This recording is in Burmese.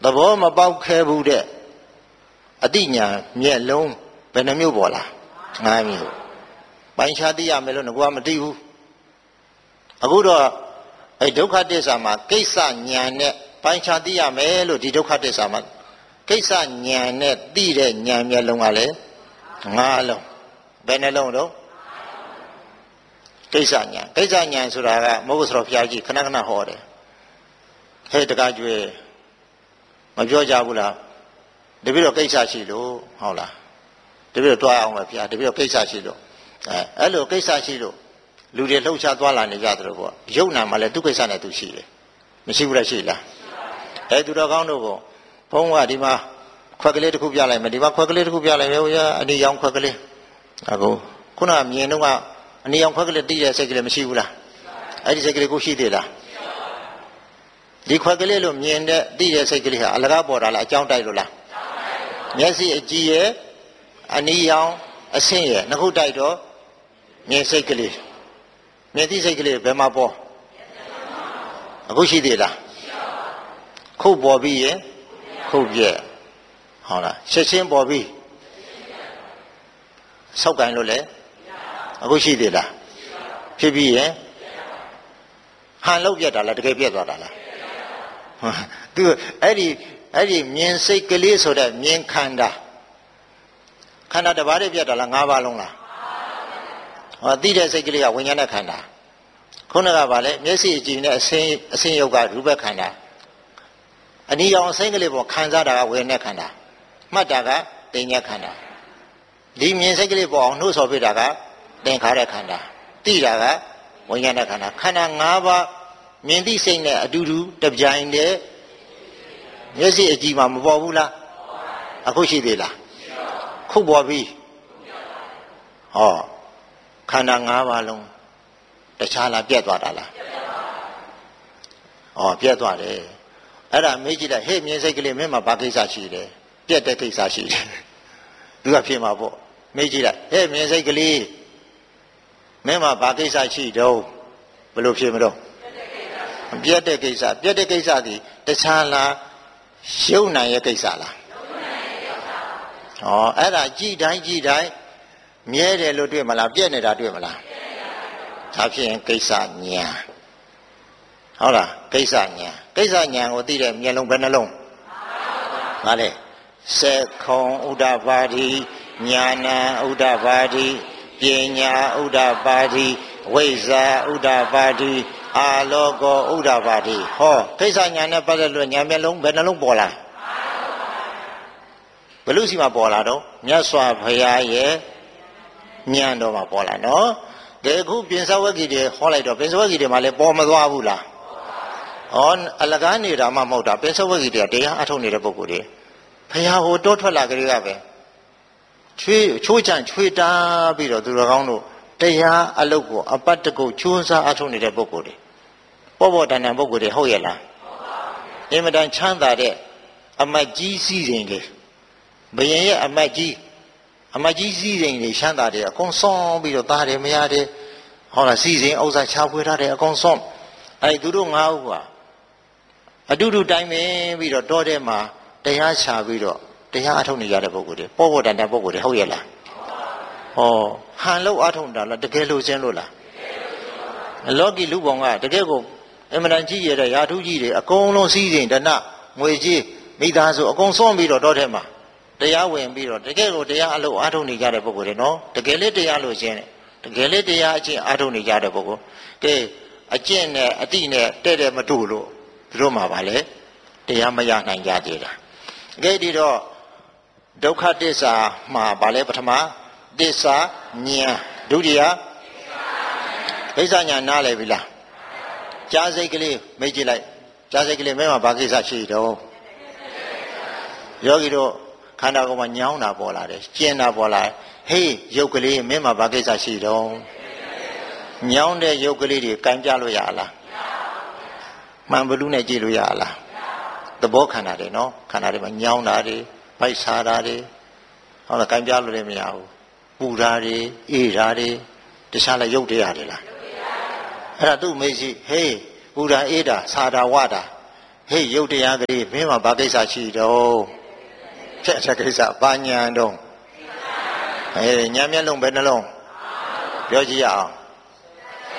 ဘောမပေါက်ခဲဘူးတဲ့အတိညာမျက်လုံးဘယ်နှမျိုးပေါ်လား5မျိုးပိုင်းခြားသိရမယ်လို့ငါကမသိဘူးအခုတော့အဲဒုက္ခသစ္စာမှာကိစ္စဉာဏ်နဲ့ပိုင်းခြားသိရမယ်လို့ဒီဒုက္ခသစ္စာမှာကိစ္စဉာဏ်နဲ့သိတဲ့ဉာဏ်မျက်လုံးကလည်း5လုံးဘယ်နှလုံးတော့ကိစ္စဉာဏ်ဆိုတာကမဟုတ်ဆိုတော့ဘုရားကြီးခဏခဏဟောတယ်ဟဲ့တကားကျွေးမပြောကြဘူးလားတပည့်တော်ကိစ္စရှိလို့ဟုတ်လားတပည့်တော်တွားအောင်ပဲဘုရားတပည့်တော်ကိစ္စရှိလို့အဲ့လိုကိစ္စရှိလို့လူတွေလှုပ်ရှားသွားလာနေကြသလိုပေါ့ယုံနာမှာလည်းသူကိစ္စနဲ့သူရှိတယ်မရှိဘူးလားရှိလားအဲ့သူတော်ကောင်းတို့ကိုဘုန်းကဒီမှာခွက်ကလေးတစ်ခုပြလိုက်မယ်ဒီမှာခွက်ကလေးတစ်ခုပြလိုက်မယ်ဘုရားအနီရောင်ခွက်ကလေးအခုခုနမြင်တော့ကအနီရောင်ခွက်ကလေးတီးတဲ့စိတ်ကလေးမရှိဘူးလားအဲ့ဒီစိတ်ကလေးကိုရှိသေးလားဒီခွက်ကလေးလို့မြင်တဲ့တီးတဲ့စိတ်ကလေးဟာအလကားပေါ်တာလားအကြောင်းတိုက်လို့လားမျက်စိအကြည့်ရဲ့အနီရောင်အဆင့်ရဲ့နှစ်ခုတိုက်တော့မြင်စိတ်ကလေးမြင်သိစိတ်ကလေးဘယ်မှာပေါ်အခုရှိသေးလားခုတ်ပေါ်ပြီးရင်ခုတ်ပြက်ဟုတ်လားချက်ချင်းပေါ်ပြီးဆောက်ကင်လို့လေအခုရှိသေးလားဖြစ်ပြီးရင်ဟန်လောက်ပြက်တာလားတကယ်ပြက်သွားတာလားသူအဲ့ဒီမြင်စိတ်ကလေးဆိုတဲ့မြင်ခန္ဓာတစ်ပါးတည်းပြက်တာလား5ပါးလုံးလားဟောသိတဲ့စိတ်ကလေးကဝိညာဉ်နဲ့ခန္ဓာခုနကပါလေမျက်စိအကြည့်နဲ့အစင်းရုပ်ကရူပခန္ဓာအနီရောင်အစိမ့်ကလေးပေါ်ခံစားတာကဝေဒနာခန္ဓာမှတ်တာကသိဉ္ဇခန္ဓာဒီမြင်စိတ်ကလေးပေါ်အောင်နှိုးဆော်ပြတာကသင်္ခါရခန္ဓာသိတာကဝိညာဉ်ခန္ဓာခန္ဓာ5ပါးမြင်သိစိတ်နဲ့အတူတူတပြိုင်တည်းမျက်စိအကြည့်မှာမပေါ်ဘူးလားအခုရှိသေးလားခုပေါ်ပြီဟောခန္ဓာ5ပါးလုံးတခြားလားပြတ်သွားတာလားပြတ်သွားတယ်အဲ့ဒါမေးကြည့်လိုက်ဟေ့မြင်စိတ်ကလေးမင်းမှာဘာကိစ္စရှိတယ်ပြတ်တဲ့ကိစ္စရှိတယ်သူကဖြစ်မှာပေါ့မေးကြည့်လိုက်ဟေ့မြင်စိတ်ကလေးမင်းမှာဘာကိစ္စရှိတော့ဘယ်လိုဖြစ်မလို့ပြတ်တဲ့ကိစ္စဒီတခြားလားရှုံနိုင်ရဲ့ကိစ္စလားအဲ့ဒါကြည်တိုင်းမြဲတယ်လို့တွေ့မလားပြတ်နေတာတွေ့မလားဒါဖြစ်ရင်ကိစ္စညာဟုတ်လားကိစ္စညာကိုသိတဲ့မျက်လုံးဘယ်နှလုံးဟာလေစေခုံဥဒ္ဒပါတိညာဏဥဒ္ဒပါတိပညာဥဒ္ဒပါတိဝိဇ္ဇာဥဒ္ဒပါတိအာလောကောဥဒ္ဒပါတိဟောကိစ္စညာနဲ့ပတ်သက်လို့ညာမျက်လုံးဘယ်နှလုံးပေါ်လာဘယ်လို့စီမှာပေါ်လာတော့မြတ်စွာဘုရားရဲ့ဉာဏ်တော်မှာပေါ်လာနော်ဒီအခုပြင်စဝဂ္ဂီတွေဟောလိုက်တော့ပြင်စဝဂ္ဂီတွေမှာလည်းပေါ်မသွားဘူးလားအလကားနေတာမှမဟုတ်တာပြင်စဝဂ္ဂီတွေကတရားအထုတ်နေတဲ့ပုဂ္ဂိုလ်တွေဘုရားဟိုတိုးထွက်လာကြရပဲချိုးချံချွေတာပြီးတော့သူတော်ကောင်းတို့တရားအလုပ်ကိုအပတ်တကုတ်ချိုးစားအထုတ်နေတဲ့ပုဂ္ဂိုလ်တွေပေါ်တန်ပုဂ္ဂိုလ်တွေဟုတ်ရဲ့လားအင်မတန်ချမ်းသာတဲ့အမတ်ကြီးစည်းစိမ်တွေဘယင်ရဲ့အမတ်ကြီးစည်းစိမ်တွေချမ်းသာတယ်အကုန်ဆုံးပြီးတော့သားတယ်မရတယ်ဟောလားစည်းစိမ်ဥစ္စာချပွေထားတယ်အကုန်ဆုံးအဲ့သူတို့5ဦးကအတူတူတိုင်းပင်ပြီးတော့တောထဲမှာတရားချပြီးတော့တရားအထုတ်နေကြတဲ့ပုဂ္ဂိုလ်တွေပေါ်တန်တဲ့ပုဂ္ဂိုလ်တွေဟုတ်ရဲ့လားဟန်လို့အထုတ်တာလားတကယ်လို့ရှင်းလို့လားလောကီလူပေါင်းကတကယ်ကိုအမှန်တန်ကြီးရတဲ့ယာထုကြီးတွေအကုန်လုံးစည်းစိမ်တဏငွေကြီးမိသားစုအကုန်ဆုံးပြီးတော့တောထဲမှာတရားဝင်ပြီးတော့တကယ်ကိုတရားအလုပ်အားထုတ်နေကြတဲ့ပုဂ္ဂိုလ်တွေနော်တကယ်လေးတရားလို့ရှင်းတယ်တကယ်လေးတရားအကျင့်အားထုတ်နေကြတဲ့ပုဂ္ဂိုလ်ကဲအကျင့်နဲ့အတိနဲ့တဲ့မတူလို့သူတို့မှာပါလေတရားမရနိုင်ကြသေးတာကဲဒီတော့ဒုက္ခသစ္စာမှာပါလေပထမသစ္စာဉာဏ်ဒုတိယကိစ္စဉာဏ်နားလည်ပြီလားကြားစိတ်ကလေးမေးကြည့်လိုက်ကြားစိတ်ကလေးမင်းမှာဘာကိစ္စရှိတော့ယောဂီတို့ခန္ဓာကိုယ်မှာညောင်းတာပေါ်လာတယ်ကျင်တာပေါ်လာတယ်ဟေးရုပ်ကလေးမင်းမှာဘာကိစ္စရှိတော့ညောင်းတဲ့ရုပ်ကလေးတွေကင်ပြလို့ရလားမှန်ဘလူးနဲ့ကြည့်လို့ရလားသဘောခန္ဓာတွေနော်ခန္ဓာတွေမှာညောင်းတာတွေပိုက်စားတာတွေဟုတ်လားကင်ပြလို့လည်းမရဘူးပူတာတွေအေးတာတွေတခြားလည်းရုပ်တရားတွေလားအဲ့ဒါသူ့မေးရှိဟေးပူတာအေးတာစားတာဝတာဟေ့ရုပ်တရားကလေးမင်းမှာဘာကိစ္စရှိတော့ဖြတ်တဲ့ကိစ္စဘာညာတော့ညာမျက်လုံးပဲနှလုံးပြောကြည့်ရအောင်